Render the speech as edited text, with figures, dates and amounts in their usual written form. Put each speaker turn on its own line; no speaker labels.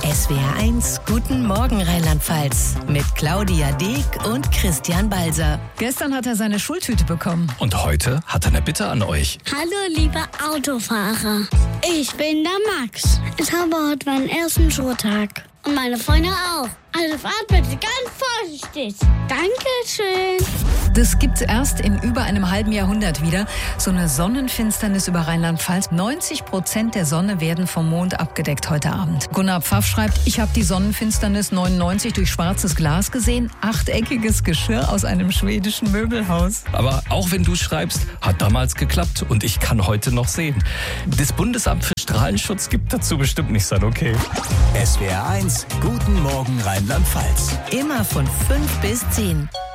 SWR1 Guten Morgen Rheinland-Pfalz mit Claudia Deek und Christian Balser.
Gestern hat er seine Schultüte bekommen.
Und heute hat er eine Bitte an euch.
Hallo, liebe Autofahrer. Ich bin der Max. Ich habe heute meinen ersten Schultag. Und meine Freunde auch. Also fahrt bitte ganz vorsichtig. Dankeschön.
Das gibt's erst in über einem halben Jahrhundert wieder. So eine Sonnenfinsternis über Rheinland-Pfalz. 90% der Sonne werden vom Mond abgedeckt heute Abend. Gunnar Pfaff schreibt, ich habe die Sonnenfinsternis 99 durch schwarzes Glas gesehen. Achteckiges Geschirr aus einem schwedischen Möbelhaus.
Aber auch wenn du schreibst, hat damals geklappt und ich kann heute noch sehen. Das Bundesamt für Strahlenschutz gibt dazu bestimmt nicht sein Okay.
SWR1 Guten Morgen Rheinland-Pfalz.
Immer von 5 bis 10.